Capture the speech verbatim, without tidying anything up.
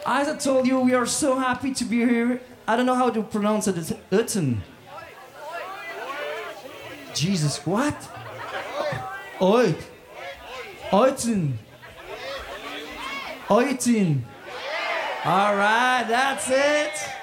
As I told you, we are so happy to be here. I don't know how to pronounce it. It's Utten. Jesus, what? Oit. Oiten. Oitin. All right, that's it.